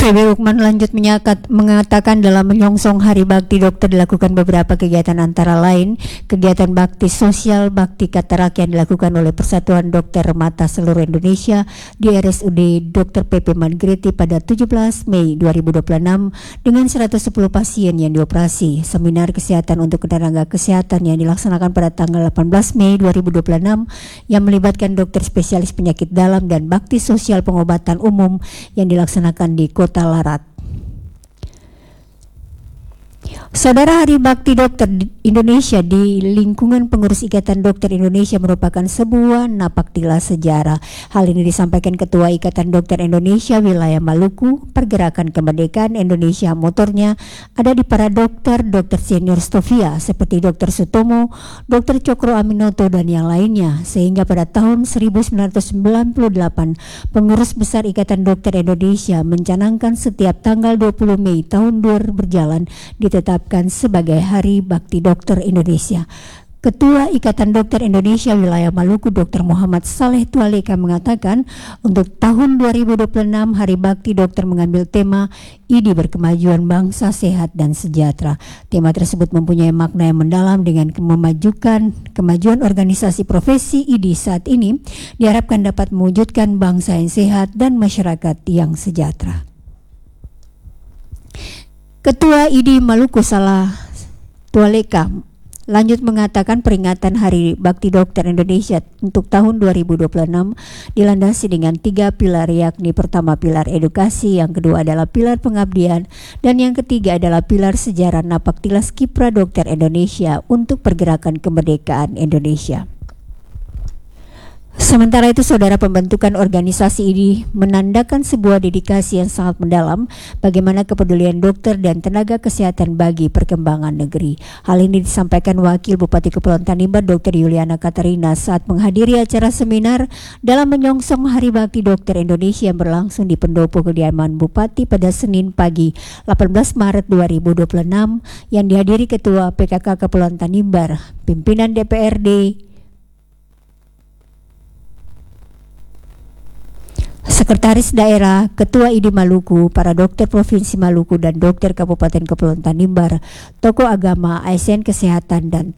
PB Ukman lanjut mengatakan dalam menyongsong Hari Bakti Dokter dilakukan beberapa kegiatan antara lain kegiatan bakti sosial bakti katarak yang dilakukan oleh Persatuan Dokter Mata Seluruh Indonesia di RSUD Dr. PP Mangreti pada 17 Mei 2026 dengan 110 pasien yang dioperasi. Seminar kesehatan untuk tenaga kesehatan yang dilaksanakan pada tanggal 18 Mei 2026 yang melibatkan dokter spesialis penyakit dalam dan bakti sosial pengobatan umum yang dilaksanakan di Kota Larat. Saudara, Hari Bakti Dokter Indonesia di lingkungan pengurus Ikatan Dokter Indonesia merupakan sebuah napaktilas sejarah. Hal ini disampaikan Ketua Ikatan Dokter Indonesia Wilayah Maluku. Pergerakan kemerdekaan Indonesia motornya ada di para dokter senior Stovia seperti Dr. Sutomo, Dr. Cokro Aminoto dan yang lainnya, sehingga pada tahun 1998 pengurus besar Ikatan Dokter Indonesia mencanangkan setiap tanggal 20 Mei tahun 2000 berjalan ditetapkan sebagai Hari Bakti Dokter Indonesia. Ketua Ikatan Dokter Indonesia Wilayah Maluku Dr. Muhammad Saleh Tualeka mengatakan untuk tahun 2026 Hari Bakti Dokter mengambil tema IDI Berkemajuan Bangsa Sehat dan Sejahtera. Tema tersebut mempunyai makna yang mendalam dengan memajukan kemajuan organisasi profesi IDI saat ini diharapkan dapat mewujudkan bangsa yang sehat dan masyarakat yang sejahtera. Ketua IDI Maluku Saleh Tualeka lanjut mengatakan peringatan Hari Bakti Dokter Indonesia untuk tahun 2026 dilandasi dengan 3 pilar, yakni pertama pilar edukasi, yang kedua adalah pilar pengabdian, dan yang ketiga adalah pilar sejarah napaktilas kiprah dokter Indonesia untuk pergerakan kemerdekaan Indonesia. Sementara itu, saudara, pembentukan organisasi ini menandakan sebuah dedikasi yang sangat mendalam bagaimana kepedulian dokter dan tenaga kesehatan bagi perkembangan negeri. Hal ini disampaikan Wakil Bupati Kepulauan Tanimbar Dr. Yuliana Katarina saat menghadiri acara seminar dalam menyongsong Hari Bakti Dokter Indonesia yang berlangsung di Pendopo Kediaman Bupati pada Senin pagi 18 Maret 2026 yang dihadiri Ketua PKK Kepulauan Tanimbar, pimpinan DPRD, Sekretaris Daerah, Ketua IDI Maluku, para dokter Provinsi Maluku dan dokter Kabupaten Kepulauan Tanimbar, tokoh agama, ASN Kesehatan, dan